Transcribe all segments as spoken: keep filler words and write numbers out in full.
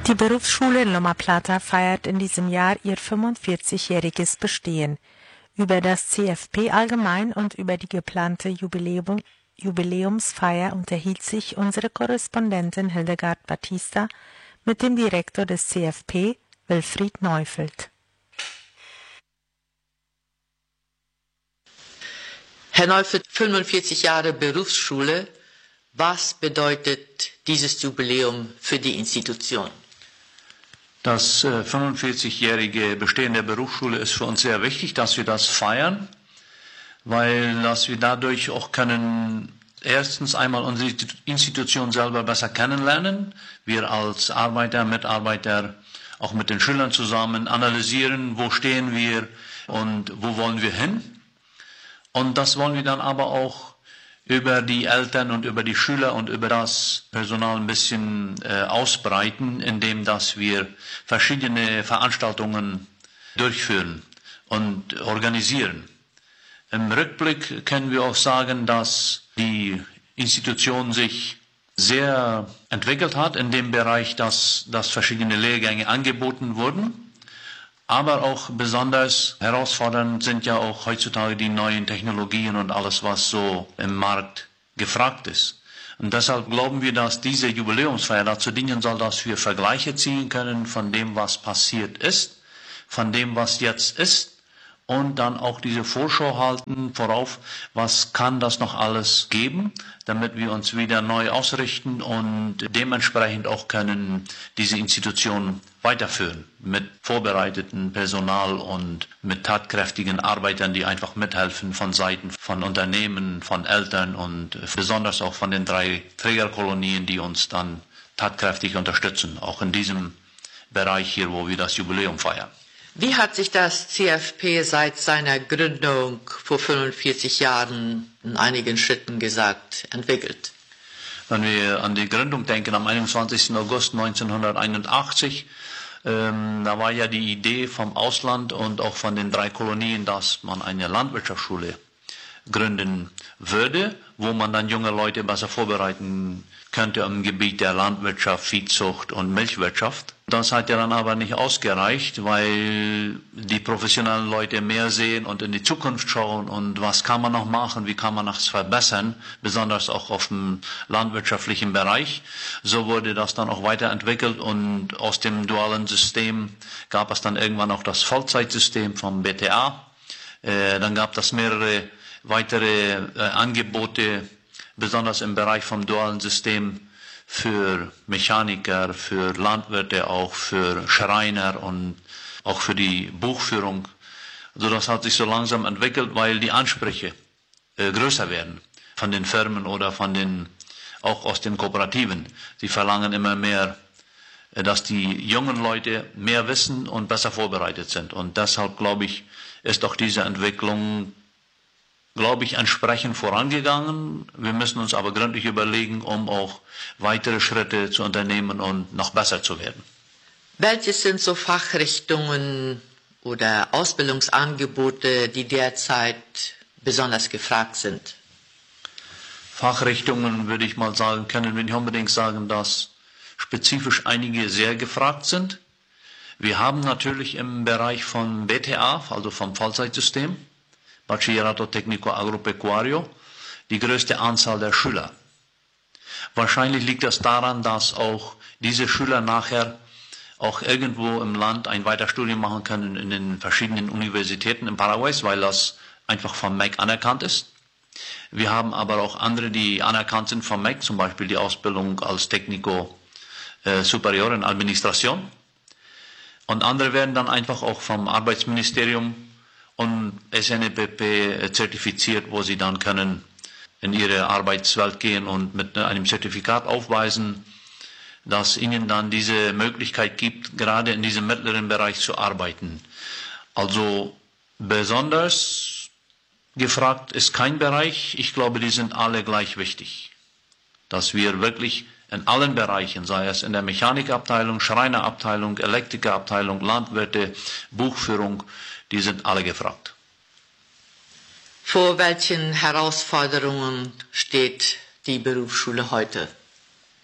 Die Berufsschule Loma Plata feiert in diesem Jahr ihr fünfundvierzigjähriges Bestehen. Über das C F P allgemein und über die geplante Jubiläum, Jubiläumsfeier unterhielt sich unsere Korrespondentin Hildegard Batista mit dem Direktor des C F P, Wilfried Neufeld. Herr Neufeld, fünfundvierzig Jahre Berufsschule. Was bedeutet dieses Jubiläum für die Institution? Das äh, fünfundvierzigjährige Bestehen der Berufsschule ist für uns sehr wichtig, dass wir das feiern, weil dass wir dadurch auch können erstens einmal unsere Institution selber besser kennenlernen. Wir als Arbeiter, Mitarbeiter, auch mit den Schülern zusammen analysieren, wo stehen wir und wo wollen wir hin. Und das wollen wir dann aber auch über die Eltern und über die Schüler und über das Personal ein bisschen äh, ausbreiten, indem dass wir verschiedene Veranstaltungen durchführen und organisieren. Im Rückblick können wir auch sagen, dass die Institution sich sehr entwickelt hat in dem Bereich, dass, dass verschiedene Lehrgänge angeboten wurden. Aber auch besonders herausfordernd sind ja auch heutzutage die neuen Technologien und alles, was so im Markt gefragt ist. Und deshalb glauben wir, dass diese Jubiläumsfeier dazu dienen soll, dass wir Vergleiche ziehen können von dem, was passiert ist, von dem, was jetzt ist, und dann auch diese Vorschau halten vorauf, was kann das noch alles geben, damit wir uns wieder neu ausrichten und dementsprechend auch können diese Institution weiterführen mit vorbereiteten Personal und mit tatkräftigen Arbeitern, die einfach mithelfen von Seiten von Unternehmen, von Eltern und besonders auch von den drei Trägerkolonien, die uns dann tatkräftig unterstützen, auch in diesem Bereich hier, wo wir das Jubiläum feiern. Wie hat sich das C F P seit seiner Gründung vor fünfundvierzig Jahren in einigen Schritten gesagt entwickelt? Wenn wir an die Gründung denken, am einundzwanzigsten August neunzehnhunderteinundachtzig, ähm, da war ja die Idee vom Ausland und auch von den drei Kolonien, dass man eine Landwirtschaftsschule gründen würde, wo man dann junge Leute besser vorbereiten könnte im Gebiet der Landwirtschaft, Viehzucht und Milchwirtschaft. Das hat ja dann aber nicht ausgereicht, weil die professionellen Leute mehr sehen und in die Zukunft schauen und was kann man noch machen, wie kann man das verbessern, besonders auch auf dem landwirtschaftlichen Bereich. So wurde das dann auch weiterentwickelt und aus dem dualen System gab es dann irgendwann auch das Vollzeitsystem vom B T A. Äh, dann gab es mehrere weitere äh, Angebote, besonders im Bereich vom dualen System für Mechaniker, für Landwirte, auch für Schreiner und auch für die Buchführung. Also das hat sich so langsam entwickelt, weil die Ansprüche äh, größer werden von den Firmen oder von den, auch aus den Kooperativen. Sie verlangen immer mehr, äh, dass die jungen Leute mehr wissen und besser vorbereitet sind. Und deshalb, glaube ich, ist auch diese Entwicklung glaube ich, entsprechend vorangegangen. Wir müssen uns aber gründlich überlegen, um auch weitere Schritte zu unternehmen und noch besser zu werden. Welches sind so Fachrichtungen oder Ausbildungsangebote, die derzeit besonders gefragt sind? Fachrichtungen, würde ich mal sagen, können wir nicht unbedingt sagen, dass spezifisch einige sehr gefragt sind. Wir haben natürlich im Bereich von B T A, also vom Vollzeitsystem, Bachillerato Tecnico Agropecuario, die größte Anzahl der Schüler. Wahrscheinlich liegt das daran, dass auch diese Schüler nachher auch irgendwo im Land ein Weiterstudium machen können in den verschiedenen Universitäten in Paraguay, weil das einfach vom M E C anerkannt ist. Wir haben aber auch andere, die anerkannt sind vom M E C, zum Beispiel die Ausbildung als Técnico äh, Superior in Administration. Und andere werden dann einfach auch vom Arbeitsministerium und S N E P P zertifiziert, wo sie dann können in ihre Arbeitswelt gehen und mit einem Zertifikat aufweisen, das ihnen dann diese Möglichkeit gibt, gerade in diesem mittleren Bereich zu arbeiten. Also besonders gefragt ist kein Bereich. Ich glaube, die sind alle gleich wichtig. Dass wir wirklich in allen Bereichen, sei es in der Mechanikabteilung, Schreinerabteilung, Elektrikerabteilung, Landwirte, Buchführung, die sind alle gefragt. Vor welchen Herausforderungen steht die Berufsschule heute?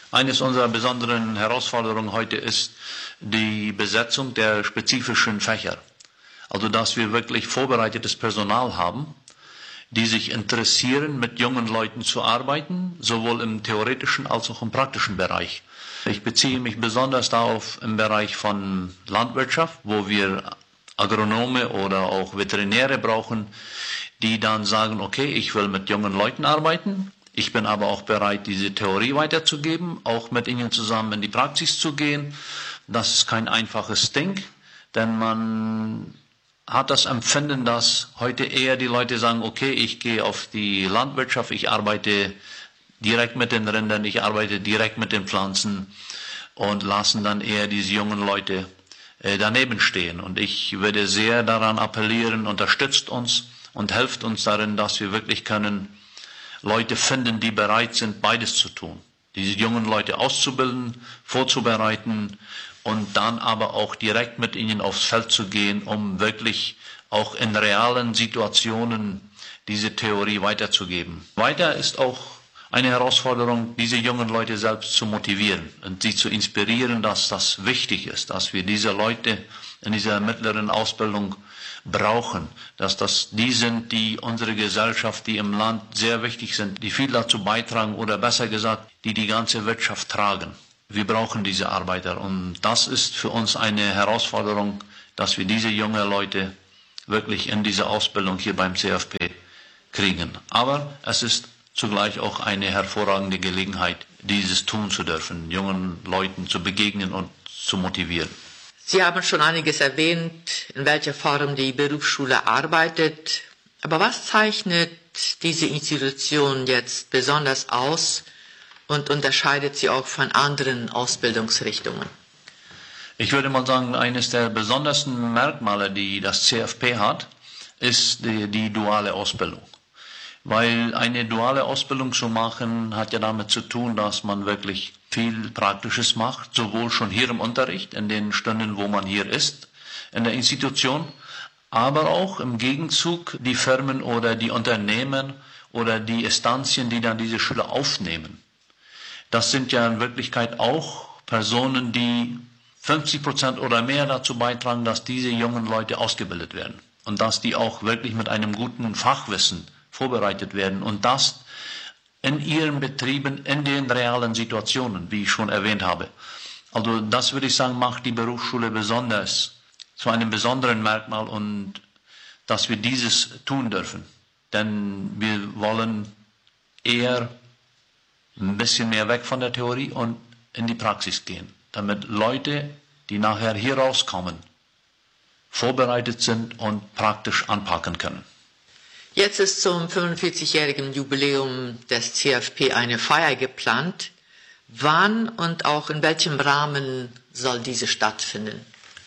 Eines unserer besonderen Herausforderungen heute ist die Besetzung der spezifischen Fächer. Also, dass wir wirklich vorbereitetes Personal haben, die sich interessieren, mit jungen Leuten zu arbeiten, sowohl im theoretischen als auch im praktischen Bereich. Ich beziehe mich besonders darauf im Bereich von Landwirtschaft, wo wir Agronome oder auch Veterinäre brauchen, die dann sagen, okay, ich will mit jungen Leuten arbeiten, ich bin aber auch bereit, diese Theorie weiterzugeben, auch mit ihnen zusammen in die Praxis zu gehen. Das ist kein einfaches Ding, denn man hat das Empfinden, dass heute eher die Leute sagen, okay, ich gehe auf die Landwirtschaft, ich arbeite direkt mit den Rindern, ich arbeite direkt mit den Pflanzen und lassen dann eher diese jungen Leute äh, daneben stehen. Und ich würde sehr daran appellieren, unterstützt uns und helft uns darin, dass wir wirklich können Leute finden, die bereit sind, beides zu tun. Diese jungen Leute auszubilden, vorzubereiten und dann aber auch direkt mit ihnen aufs Feld zu gehen, um wirklich auch in realen Situationen diese Theorie weiterzugeben. Weiter ist auch eine Herausforderung, diese jungen Leute selbst zu motivieren und sie zu inspirieren, dass das wichtig ist, dass wir diese Leute in dieser mittleren Ausbildung brauchen, dass das die sind, die unsere Gesellschaft, die im Land sehr wichtig sind, die viel dazu beitragen oder besser gesagt, die die ganze Wirtschaft tragen. Wir brauchen diese Arbeiter und das ist für uns eine Herausforderung, dass wir diese jungen Leute wirklich in diese Ausbildung hier beim C F P kriegen. Aber es ist zugleich auch eine hervorragende Gelegenheit, dieses tun zu dürfen, jungen Leuten zu begegnen und zu motivieren. Sie haben schon einiges erwähnt, in welcher Form die Berufsschule arbeitet. Aber was zeichnet diese Institution jetzt besonders aus und unterscheidet sie auch von anderen Ausbildungsrichtungen? Ich würde mal sagen, eines der besondersten Merkmale, die das C F P hat, ist die, die duale Ausbildung. Weil eine duale Ausbildung zu machen, hat ja damit zu tun, dass man wirklich viel Praktisches macht, sowohl schon hier im Unterricht, in den Stunden, wo man hier ist, in der Institution, aber auch im Gegenzug die Firmen oder die Unternehmen oder die Instanzen, die dann diese Schüler aufnehmen. Das sind ja in Wirklichkeit auch Personen, die fünfzig Prozent oder mehr dazu beitragen, dass diese jungen Leute ausgebildet werden und dass die auch wirklich mit einem guten Fachwissen vorbereitet werden und das in ihren Betrieben, in den realen Situationen, wie ich schon erwähnt habe. Also das würde ich sagen, macht die Berufsschule besonders, zu einem besonderen Merkmal und dass wir dieses tun dürfen. Denn wir wollen eher ein bisschen mehr weg von der Theorie und in die Praxis gehen, damit Leute, die nachher hier rauskommen, vorbereitet sind und praktisch anpacken können. Jetzt ist zum fünfundvierzigjährigen Jubiläum des C F P eine Feier geplant. Wann und auch in welchem Rahmen soll diese stattfinden?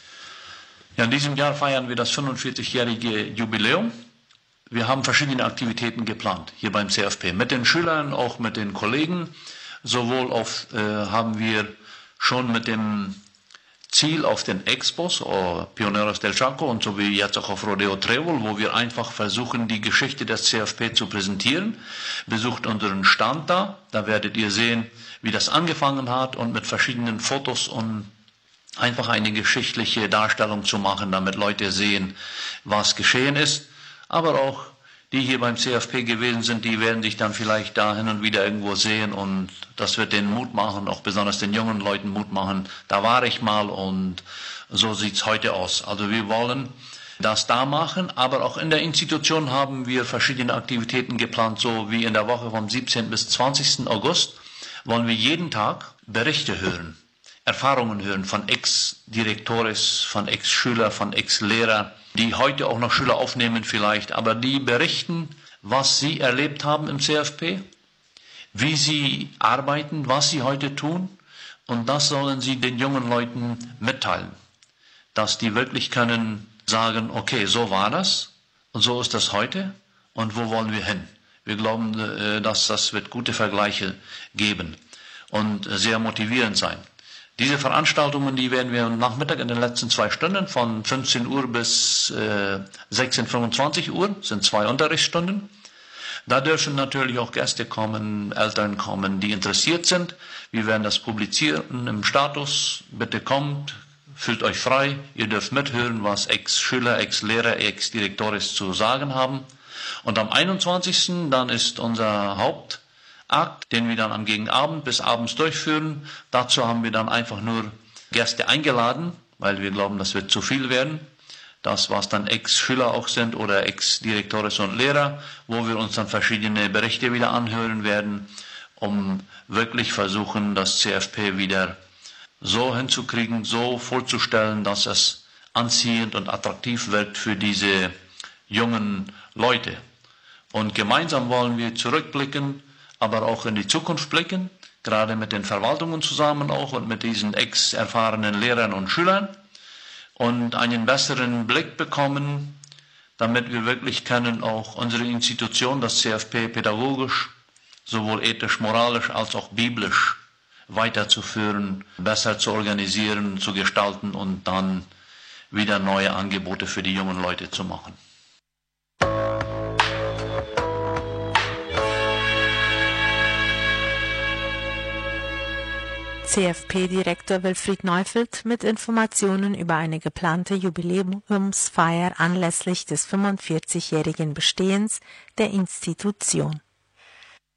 Ja, in diesem Jahr feiern wir das fünfundvierzigjährige Jubiläum. Wir haben verschiedene Aktivitäten geplant hier beim C F P. Mit den Schülern, auch mit den Kollegen. Sowohl auf, äh, haben wir schon mit dem Ziel auf den Expos, oh, Pioneros del Chaco und so wie jetzt auch auf Rodeo Trébol, wo wir einfach versuchen, die Geschichte des C F P zu präsentieren. Besucht unseren Stand da, da werdet ihr sehen, wie das angefangen hat und mit verschiedenen Fotos und einfach eine geschichtliche Darstellung zu machen, damit Leute sehen, was geschehen ist. Aber auch die hier beim C F P gewesen sind, die werden sich dann vielleicht da hin und wieder irgendwo sehen und das wird denen Mut machen, auch besonders den jungen Leuten Mut machen. Da war ich mal und so sieht's heute aus. Also wir wollen das da machen, aber auch in der Institution haben wir verschiedene Aktivitäten geplant, so wie in der Woche vom siebzehnten bis zwanzigsten August wollen wir jeden Tag Berichte hören, Erfahrungen hören von Ex-Direktores, von Ex-Schüler, von Ex-Lehrer, die heute auch noch Schüler aufnehmen vielleicht, aber die berichten, was sie erlebt haben im C F P, wie sie arbeiten, was sie heute tun und das sollen sie den jungen Leuten mitteilen, dass die wirklich können sagen, okay, so war das und so ist das heute und wo wollen wir hin. Wir glauben, dass das wird gute Vergleiche geben und sehr motivierend sein. Diese Veranstaltungen, die werden wir am Nachmittag in den letzten zwei Stunden von fünfzehn Uhr bis äh, sechzehn Uhr fünfundzwanzig Uhr, sind zwei Unterrichtsstunden. Da dürfen natürlich auch Gäste kommen, Eltern kommen, die interessiert sind. Wir werden das publizieren im Status. Bitte kommt, fühlt euch frei. Ihr dürft mithören, was Ex-Schüler, Ex-Lehrer, Ex-Direktores zu sagen haben. Und am einundzwanzigsten dann ist unser Hauptakt, den wir dann am Gegenabend bis abends durchführen. Dazu haben wir dann einfach nur Gäste eingeladen, weil wir glauben, das wird zu viel werden. Das, was dann Ex-Schüler auch sind oder Ex-Direktores und Lehrer, wo wir uns dann verschiedene Berichte wieder anhören werden, um wirklich versuchen, das C F P wieder so hinzukriegen, so vorzustellen, dass es anziehend und attraktiv wirkt für diese jungen Leute. Und gemeinsam wollen wir zurückblicken, aber auch in die Zukunft blicken, gerade mit den Verwaltungen zusammen auch und mit diesen ex-erfahrenen Lehrern und Schülern, und einen besseren Blick bekommen, damit wir wirklich können, auch unsere Institution, das C F P, pädagogisch, sowohl ethisch, moralisch als auch biblisch weiterzuführen, besser zu organisieren, zu gestalten und dann wieder neue Angebote für die jungen Leute zu machen. C F P-Direktor Wilfried Neufeld mit Informationen über eine geplante Jubiläumsfeier anlässlich des fünfundvierzigjährigen Bestehens der Institution.